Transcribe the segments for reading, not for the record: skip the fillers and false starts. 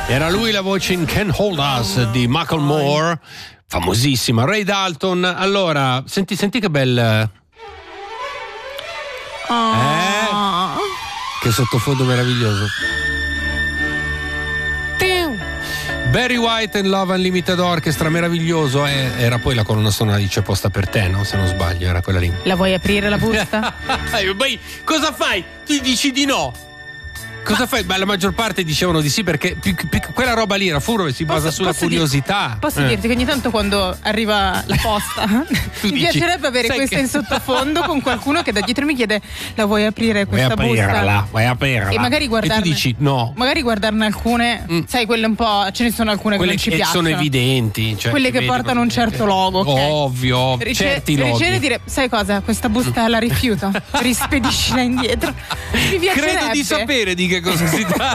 Era lui la voce in Can't Hold Us di Macklemore, famosissima. Ray Dalton. Allora, senti che bel che sottofondo meraviglioso. Barry White and Love Unlimited Orchestra, meraviglioso. Era poi la colonna sonora di C'è posta per te, no? Se non sbaglio, era quella lì. La vuoi aprire la busta? Beh, cosa fai? Tu dici di no. Cosa fai? Beh, la maggior parte dicevano di sì, perché quella roba lì era furbo e si basa sulla curiosità. Posso dirti che ogni tanto quando arriva la posta mi piacerebbe avere questa in sottofondo con qualcuno che da dietro mi chiede: la vuoi aprire questa busta? Vuoi aprirla? E magari guardarne, e tu dici no. Magari guardarne alcune, sai, quelle un po', ce ne sono alcune quelle che non ci che piacciono. sono evidenti, cioè quelle che portano un certo logo, okay? Ovvio, certi loghi. Riceve dire: sai cosa? Questa busta la rifiuto, rispediscila indietro. Mi piacerebbe. Credo di sapere di che cosa si tratta.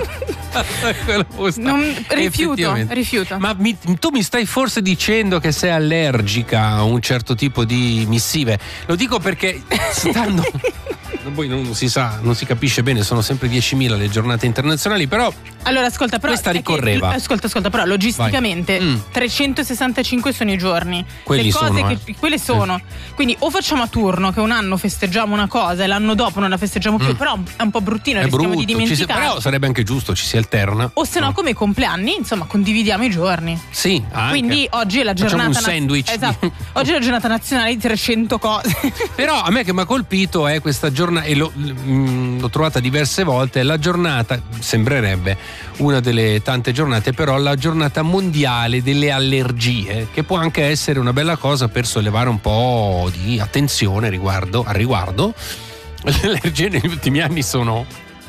Rifiuto. Ma tu mi stai forse dicendo che sei allergica a un certo tipo di missive? Lo dico perché stando poi non si sa, non si capisce bene, sono sempre 10.000 le giornate internazionali, però allora ascolta, però questa ricorreva. Ascolta, però logisticamente 365 sono i giorni. Quelli le cose sono, quelle sono. Quindi o facciamo a turno, che un anno festeggiamo una cosa e l'anno dopo non la festeggiamo più, però è un po' bruttino, rischiamo di dimenticare. Però sarebbe anche giusto, ci si alterna. O se no, come i compleanni, insomma, condividiamo i giorni. Sì, anche. Quindi oggi è la giornata. Facciamo un sandwich. Esatto. Oggi è la giornata nazionale di 300 cose. Però a me che mi ha colpito è questa giornata, e l'ho trovata diverse volte, la giornata, sembrerebbe una delle tante giornate, però la giornata mondiale delle allergie, che può anche essere una bella cosa per sollevare un po' di attenzione al riguardo. Le allergie negli ultimi anni sono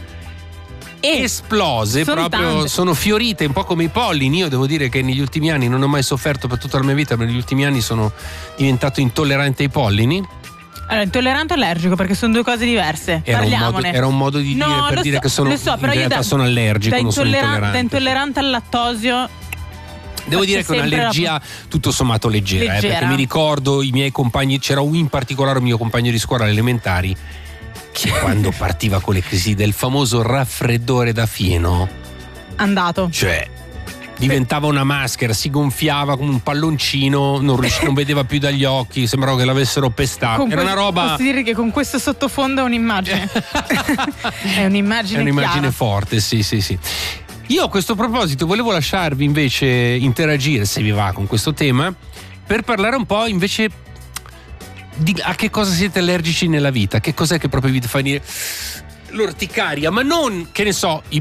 esplose, sono fiorite un po' come i pollini. Io devo dire che negli ultimi anni non ho mai sofferto per tutta la mia vita, ma negli ultimi anni sono diventato intollerante ai pollini. Allora, intollerante o allergico, perché sono due cose diverse. Parliamone. Era un modo di dire per dire che sono, in realtà sono allergico, non sono intollerante. Da intollerante al lattosio. Devo dire che è un'allergia tutto sommato leggera. Perché mi ricordo i miei compagni, c'era in particolare un mio compagno di scuola alle elementari che quando partiva con le crisi del famoso raffreddore da fieno, andato, cioè diventava una maschera, si gonfiava come un palloncino, non vedeva più dagli occhi, sembrava che l'avessero pestato. Era una roba. Posso dire che con questo sottofondo è un'immagine. È un'immagine forte, sì. Io a questo proposito volevo lasciarvi invece interagire, se vi va, con questo tema, per parlare un po' invece a che cosa siete allergici nella vita, che cos'è che proprio vi fa venire l'orticaria, ma non, che ne so,